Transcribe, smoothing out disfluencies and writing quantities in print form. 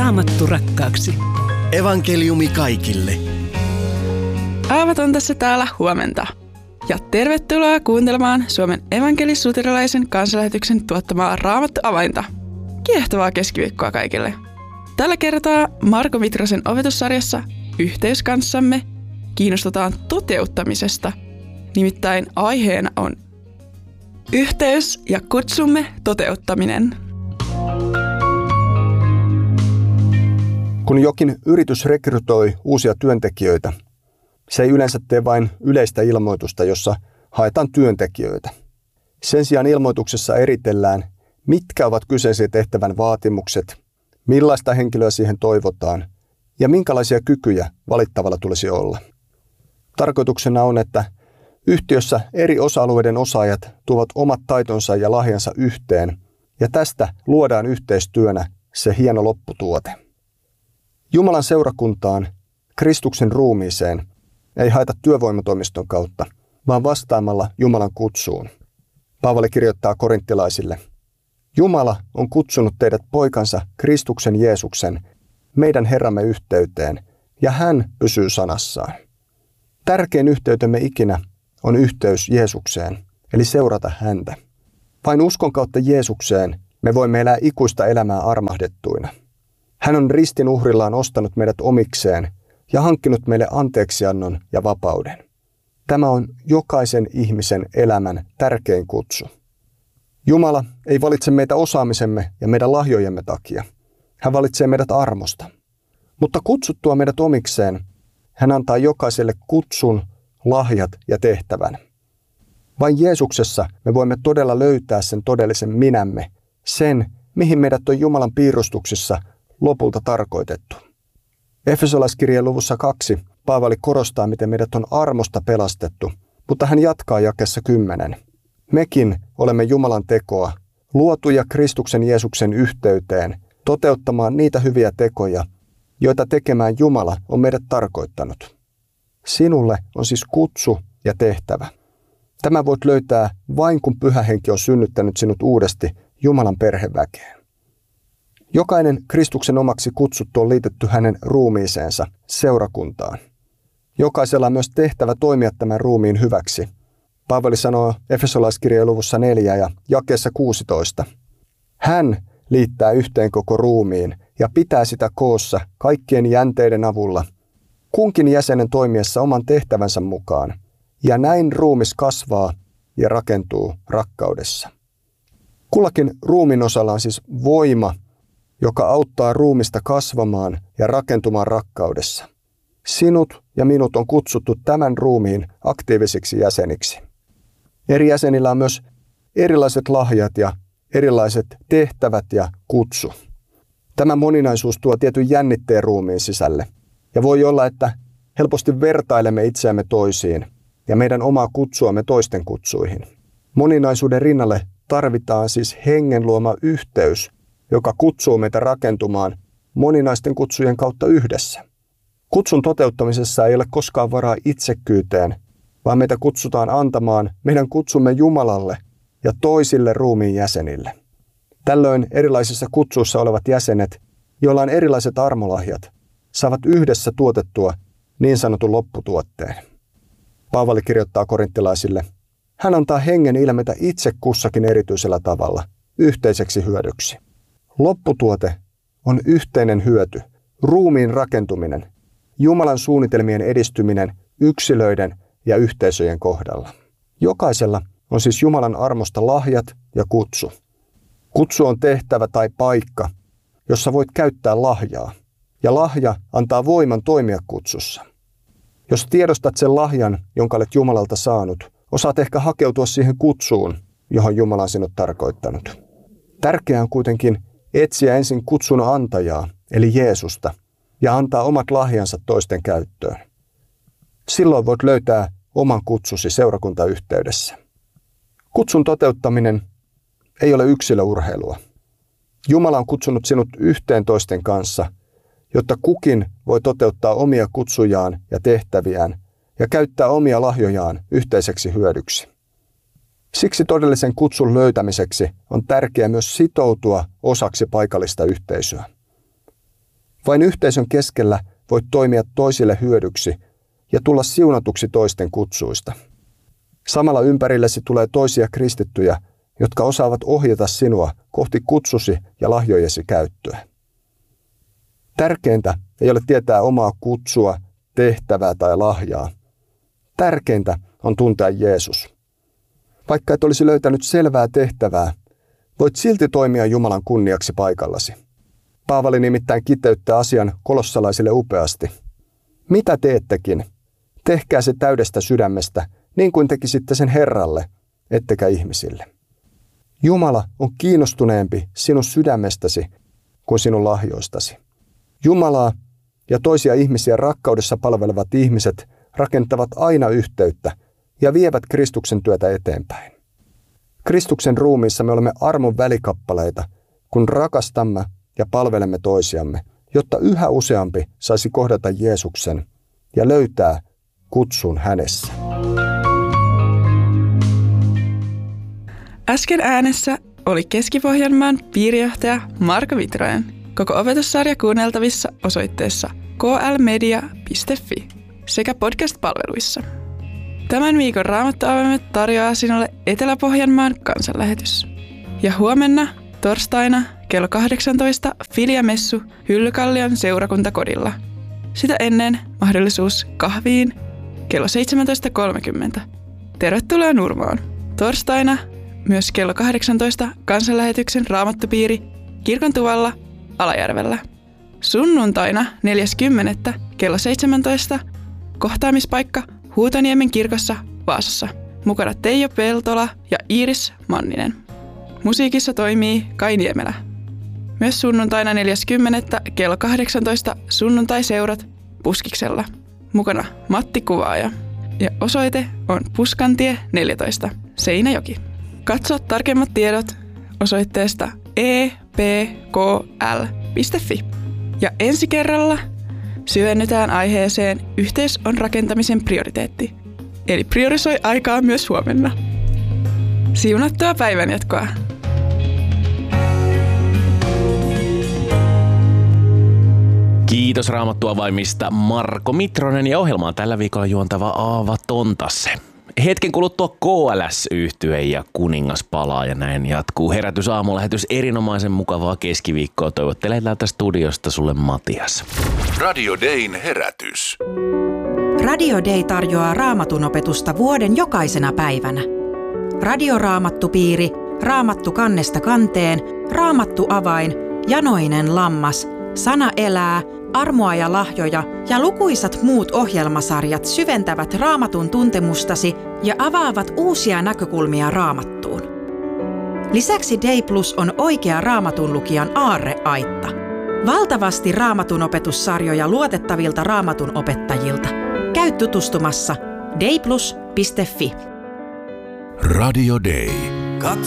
Raamattu rakkaaksi. Evankeliumi kaikille. Aavat on tässä täällä huomenta. Ja tervetuloa kuuntelemaan Suomen evankelis-luterilaisen kansanlähetyksen tuottamaa Raamattu-avainta. Kiehtovaa keskiviikkoa kaikille. Tällä kertaa Marko Mitrosen opetussarjassa Yhteys kanssamme kiinnostutaan toteuttamisesta. Nimittäin aiheena on yhteys ja kutsumme toteuttaminen. Kun jokin yritys rekrytoi uusia työntekijöitä, se ei yleensä tee vain yleistä ilmoitusta, jossa haetaan työntekijöitä. Sen sijaan ilmoituksessa eritellään, mitkä ovat kyseisen tehtävän vaatimukset, millaista henkilöä siihen toivotaan ja minkälaisia kykyjä valittavalla tulisi olla. Tarkoituksena on, että yhtiössä eri osa-alueiden osaajat tuovat omat taitonsa ja lahjansa yhteen, ja tästä luodaan yhteistyönä se hieno lopputuote. Jumalan seurakuntaan, Kristuksen ruumiiseen, ei haeta työvoimatoimiston kautta, vaan vastaamalla Jumalan kutsuun. Paavali kirjoittaa korinttilaisille: Jumala on kutsunut teidät poikansa Kristuksen Jeesuksen, meidän Herramme yhteyteen, ja hän pysyy sanassaan. Tärkein yhteytemme ikinä on yhteys Jeesukseen, eli seurata häntä. Vain uskon kautta Jeesukseen me voimme elää ikuista elämää armahdettuina. Hän on ristin uhrillaan ostanut meidät omikseen ja hankkinut meille anteeksiannon ja vapauden. Tämä on jokaisen ihmisen elämän tärkein kutsu. Jumala ei valitse meitä osaamisemme ja meidän lahjojemme takia. Hän valitsee meidät armosta. Mutta kutsuttua meidät omikseen, hän antaa jokaiselle kutsun, lahjat ja tehtävän. Vain Jeesuksessa me voimme todella löytää sen todellisen minämme, sen, mihin meidät on Jumalan piirustuksissa lopulta tarkoitettu. Efesolaiskirjeen luvussa 2 Paavali korostaa, miten meidät on armosta pelastettu, mutta hän jatkaa jakeessa 10. Mekin olemme Jumalan tekoa, luotuja Kristuksen Jeesuksen yhteyteen, toteuttamaan niitä hyviä tekoja, joita tekemään Jumala on meidät tarkoittanut. Sinulle on siis kutsu ja tehtävä. Tämä voit löytää vain kun Pyhä Henki on synnyttänyt sinut uudesti Jumalan perheväkeen. Jokainen Kristuksen omaksi kutsuttu on liitetty hänen ruumiiseensa, seurakuntaan. Jokaisella on myös tehtävä toimia tämän ruumiin hyväksi. Paavali sanoo Efesolaiskirjeen luvussa 4 ja jakeessa 16. Hän liittää yhteen koko ruumiin ja pitää sitä koossa kaikkien jänteiden avulla, kunkin jäsenen toimiessa oman tehtävänsä mukaan, ja näin ruumis kasvaa ja rakentuu rakkaudessa. Kullakin ruumiin osalla on siis voima, joka auttaa ruumista kasvamaan ja rakentumaan rakkaudessa. Sinut ja minut on kutsuttu tämän ruumiin aktiivisiksi jäseniksi. Eri jäsenillä on myös erilaiset lahjat ja erilaiset tehtävät ja kutsu. Tämä moninaisuus tuo tietyn jännitteen ruumiin sisälle. Ja voi olla, että helposti vertailemme itseämme toisiin ja meidän omaa kutsuamme toisten kutsuihin. Moninaisuuden rinnalle tarvitaan siis hengen luoma yhteys, joka kutsuu meitä rakentumaan moninaisten kutsujen kautta yhdessä. Kutsun toteuttamisessa ei ole koskaan varaa itsekkyyteen, vaan meitä kutsutaan antamaan meidän kutsumme Jumalalle ja toisille ruumiin jäsenille. Tällöin erilaisissa kutsuissa olevat jäsenet, joilla on erilaiset armolahjat, saavat yhdessä tuotettua niin sanotun lopputuotteen. Paavali kirjoittaa korinttilaisille: hän antaa hengen ilmetä itse kussakin erityisellä tavalla, yhteiseksi hyödyksi. Lopputuote on yhteinen hyöty, ruumiin rakentuminen, Jumalan suunnitelmien edistyminen yksilöiden ja yhteisöjen kohdalla. Jokaisella on siis Jumalan armosta lahjat ja kutsu. Kutsu on tehtävä tai paikka, jossa voit käyttää lahjaa, ja lahja antaa voiman toimia kutsussa. Jos tiedostat sen lahjan, jonka olet Jumalalta saanut, osaat ehkä hakeutua siihen kutsuun, johon Jumala on sinut tarkoittanut. Tärkeää on kuitenkin etsiä ensin kutsun antajaa, eli Jeesusta, ja antaa omat lahjansa toisten käyttöön. Silloin voit löytää oman kutsusi seurakuntayhteydessä. Kutsun toteuttaminen ei ole yksilöurheilua. Jumala on kutsunut sinut yhteen toisten kanssa, jotta kukin voi toteuttaa omia kutsujaan ja tehtäviään ja käyttää omia lahjojaan yhteiseksi hyödyksi. Siksi todellisen kutsun löytämiseksi on tärkeää myös sitoutua osaksi paikallista yhteisöä. Vain yhteisön keskellä voit toimia toisille hyödyksi ja tulla siunatuksi toisten kutsuista. Samalla ympärillesi tulee toisia kristittyjä, jotka osaavat ohjata sinua kohti kutsusi ja lahjojesi käyttöä. Tärkeintä ei ole tietää omaa kutsua, tehtävää tai lahjaa. Tärkeintä on tuntea Jeesus. Vaikka et olisi löytänyt selvää tehtävää, voit silti toimia Jumalan kunniaksi paikallasi. Paavali nimittäin kiteyttää asian kolossalaisille upeasti. Mitä teettekin, tehkää se täydestä sydämestä, niin kuin tekisitte sen Herralle, ettekä ihmisille. Jumala on kiinnostuneempi sinun sydämestäsi kuin sinun lahjoistasi. Jumalaa ja toisia ihmisiä rakkaudessa palvelevat ihmiset rakentavat aina yhteyttä ja vievät Kristuksen työtä eteenpäin. Kristuksen ruumiissa me olemme armon välikappaleita, kun rakastamme ja palvelemme toisiamme, jotta yhä useampi saisi kohdata Jeesuksen ja löytää kutsun hänessä. Äsken äänessä oli Keski-Pohjanmaan piirijohtaja Marko Mitronen. Koko opetussarja kuunneltavissa osoitteessa klmedia.fi sekä podcast-palveluissa. Tämän viikon Raamattuavaimet tarjoaa sinulle Etelä-Pohjanmaan kansanlähetys. Ja huomenna, torstaina, kello 18 Filia-messu Hyllykallion seurakuntakodilla. Sitä ennen mahdollisuus kahviin kello 17.30. Tervetuloa Nurmoon. Torstaina myös kello 18 kansanlähetyksen Raamattupiiri Kirkon tuvalla Alajärvellä. Sunnuntaina 4.10. kello 17 kohtaamispaikka Huutoniemen kirkossa Vaasassa. Mukana Teijo Peltola ja Iiris Manninen. Musiikissa toimii Kai Niemelä. Myös sunnuntaina 4.10. kello 18 sunnuntaiseurat Puskiksella. Mukana Matti Kuvaaja. Ja osoite on Puskantie 14, Seinäjoki. Katso tarkemmat tiedot osoitteesta epkl.fi. Ja ensi kerralla syvennytään aiheeseen Yhteys on rakentamisen prioriteetti. Eli priorisoi aikaa myös huomenna. Siunattua päivänjatkoa! Kiitos Raamattuavaimista Marko Mitronen ja ohjelmaa tällä viikolla juontava Aava Tontasse. Hetken kuluttua KLS-yhtye ja kuningas palaa ja näin jatkuu. Herätysaamulähetys erinomaisen mukavaa keskiviikkoa. Toivottelee täältä studiosta sulle Matias. Radio Dayn herätys. Radio Day tarjoaa Raamatun opetusta vuoden jokaisena päivänä. Radioraamattupiiri, Raamattu kannesta kanteen, Raamattuavain, Janoinen lammas, Sana elää, Armoa ja lahjoja ja lukuisat muut ohjelmasarjat syventävät Raamatun tuntemustasi ja avaavat uusia näkökulmia Raamattuun. Lisäksi Day Plus on oikea Raamatun lukijan aarreaitta. Valtavasti Raamatun opetussarjoja luotettavilta Raamatun opettajilta. Käy tutustumassa dayplus.fi. Radio Day.